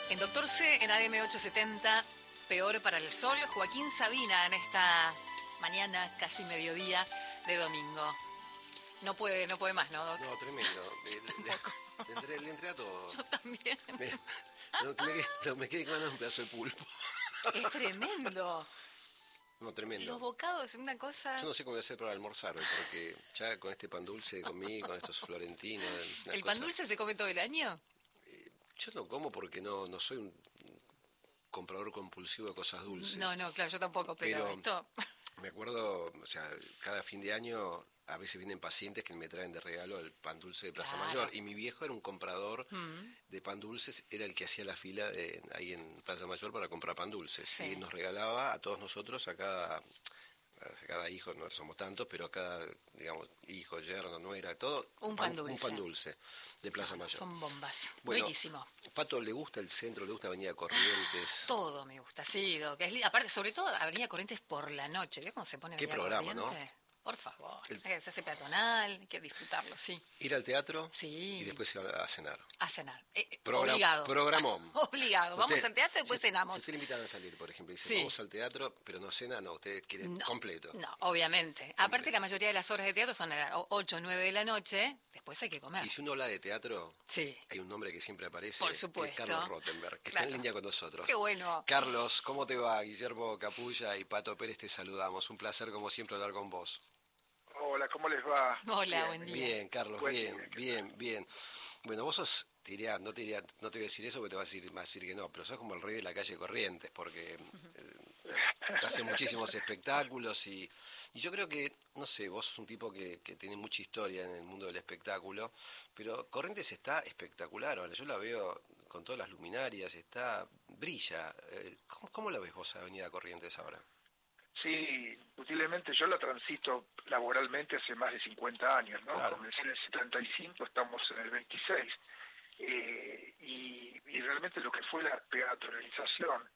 En Doctor C, en AM 870, peor para el sol, Joaquín Sabina en esta mañana, casi mediodía de domingo. No puede más, ¿no, Doc? No, tremendo. Yo tampoco. Le entré a todo. Yo también. Me quedé con un pedazo de pulpo. Es tremendo. No, tremendo. Los bocados es una cosa... Yo no sé cómo voy a hacer para almorzar hoy, porque ya con este pan dulce comí, con estos florentinos... ¿El pan dulce se come todo el año? Yo no como porque no soy un comprador compulsivo de cosas dulces. No, claro, yo tampoco, pero esto... Me acuerdo, o sea, cada fin de año a veces vienen pacientes que me traen de regalo el pan dulce de Plaza Claro. Mayor. Y mi viejo era un comprador de pan dulces, era el que hacía la fila ahí en Plaza Mayor para comprar pan dulces. Sí. Y nos regalaba a todos nosotros, a cada hijo, no somos tantos, pero a cada, digamos, hijo, yerno, nuera, todo, Un pan dulce. Un pan dulce de Plaza Mayor. Son bombas. Bueno, Riquísimo. Pato, ¿le gusta el centro? ¿Le gusta Avenida Corrientes? Todo me gusta, sí, Doc. Aparte, sobre todo, Avenida Corrientes por la noche. ¿Ves cómo se pone Qué Avenida programa, Corrientes? ¿no? Por favor. Se hace peatonal, hay que disfrutarlo, sí. Ir al teatro Sí. y después ir a cenar. A cenar. Obligado. Programón. Obligado. Vamos al teatro y después cenamos. Si usted le invitan a salir, por ejemplo, y dice, Sí. vamos al teatro, pero no cena, no, usted quiere completo. No, obviamente. Aparte, la mayoría de las horas de teatro son a las 8 o 9 de la noche. Después hay que comer. Y si uno habla de teatro, Sí. hay un nombre que siempre aparece, Por que es supuesto. Carlos Rottenberg, que Claro. está en línea con nosotros. Qué bueno. Carlos, ¿cómo te va? Guillermo Capulla y Pato Pérez te saludamos. Un placer, como siempre, hablar con vos. Hola, ¿cómo les va? Hola, buen día. Bien, Carlos, Buen bien. Bueno, vos sos, no te voy a decir eso porque te vas a decir que no, pero sos como el rey de la calle Corrientes, porque te hacen muchísimos espectáculos y yo creo que, no sé, vos sos un tipo que tiene mucha historia en el mundo del espectáculo, pero Corrientes está espectacular ahora, yo la veo con todas las luminarias, brilla. ¿Cómo la ves vos a Avenida Corrientes ahora? Sí, indiscutiblemente yo la transito laboralmente hace más de 50 años, ¿no? Claro. Comencé en el 75, estamos en el 26. Y realmente lo que fue la peatonalización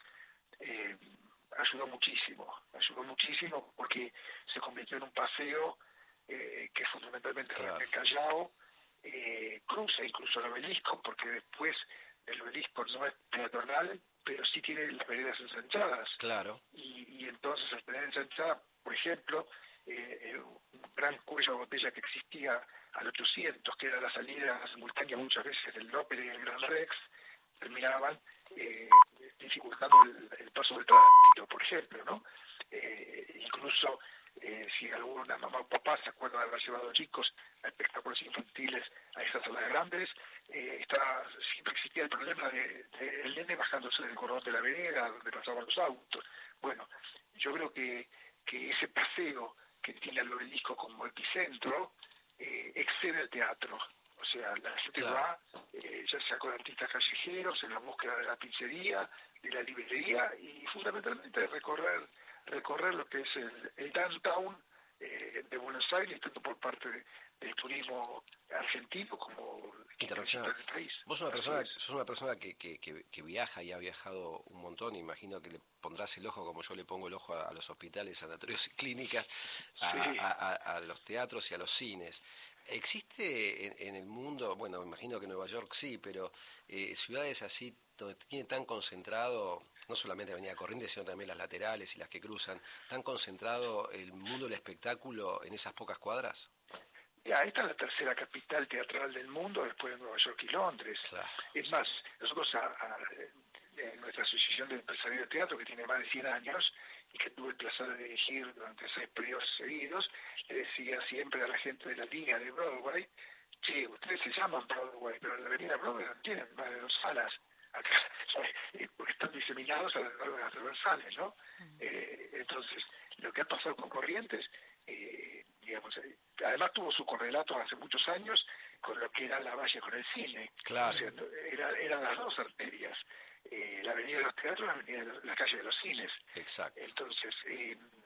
ayudó muchísimo porque se convirtió en un paseo que fundamentalmente Claro. en el Callao cruza incluso el obelisco, porque después el obelisco no es peatonal, pero sí tiene las veredas ensanchadas. Claro. Y entonces al tener ensanchada, por ejemplo, un gran cuello de botella que existía al 800, que era la salida simultánea muchas veces del López y el Gran Rex, terminaban dificultando el paso del tránsito, por ejemplo, ¿no? Incluso si alguna mamá o papá se acuerda de haber llevado chicos a espectáculos infantiles a esas salas grandes, siempre existía el problema de el nene bajándose del cordón de la vereda donde pasaban los autos. Bueno, yo creo que ese paseo que tiene el obelisco como epicentro excede el teatro. O sea, la gente Claro. va, ya sea con artistas callejeros, en la búsqueda de la pizzería, de la librería y fundamentalmente recorrer lo que es el downtown de Buenos Aires, tanto por parte del turismo argentino como Internacional. del país. Vos sos Así una persona que viaja y ha viajado un montón. Imagino que le pondrás el ojo como yo le pongo el ojo a los hospitales, sanatorios y clínicas, a los teatros y a los cines. ¿Existe en el mundo, bueno, me imagino que Nueva York sí, pero ciudades así donde tiene tan concentrado, no solamente Avenida Corrientes, sino también las laterales y las que cruzan, tan concentrado el mundo del espectáculo en esas pocas cuadras? Ya, esta es la tercera capital teatral del mundo después de Nueva York y Londres. Claro. Es más, nosotros en nuestra asociación de empresarios de teatro, que tiene más de 100 años y que tuve el placer de dirigir durante 6 periodos seguidos, le decía siempre a la gente de la línea de Broadway, che, ustedes se llaman Broadway, pero en la avenida Broadway no tienen más de 2 salas acá, porque están diseminados a lo largo de las transversales, ¿no? Entonces, lo que ha pasado con Corrientes, digamos, además tuvo su correlato hace muchos años con lo que era la valle con el cine. Claro. O sea, eran las dos arterias, la avenida de los teatros y la calle de los cines. Exacto. Entonces,